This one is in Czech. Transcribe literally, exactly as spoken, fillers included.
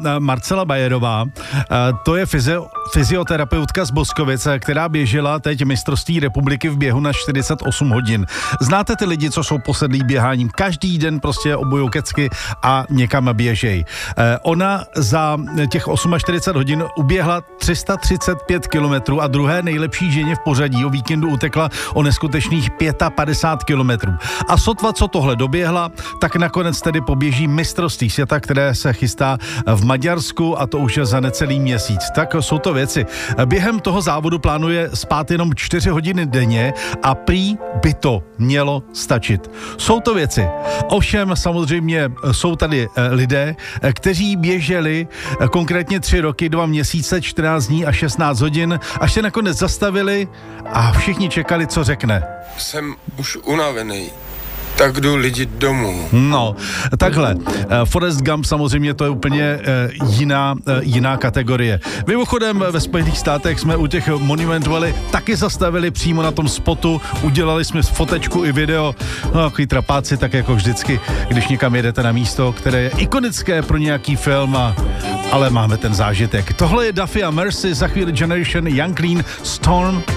Marcela Bajerová, to je fyzio, fyzioterapeutka z Boskovic, která běžela teď mistrovství republiky v běhu na čtyřicet osm hodin. Znáte ty lidi, co jsou posedlí běháním? Každý den prostě obujou kecky a někam běžej. Ona za těch čtyřicet osm hodin uběhla tři sta třicet pět kilometrů a druhé nejlepší ženě v pořadí o víkendu utekla o neskutečných padesát pět kilometrů. A sotva, co tohle doběhla, tak nakonec tedy poběží mistrovství světa, které se chystá v Maďarsku a to už je za necelý měsíc. Tak jsou to věci. Během toho závodu plánuje spát jenom čtyři hodiny denně a prý by to mělo stačit. Jsou to věci. Ovšem samozřejmě jsou tady lidé, kteří běželi konkrétně tři roky, dva měsíce, čtrnáct dní a šestnáct hodin, až se nakonec zastavili a všichni čekali, co řekne. Jsem už unavený. Tak jdu lidi domů. No, takhle. Forrest Gump samozřejmě to je úplně jiná, jiná kategorie. Mimochodem ve Spojených státech jsme u těch Monument Valley taky zastavili přímo na tom spotu, udělali jsme fotečku i video, no takový trapáci, tak jako vždycky, když někam jedete na místo, které je ikonické pro nějaký film, a, ale máme ten zážitek. Tohle je Duffy a Mercy, za chvíli Generation, Young Clean, Storm.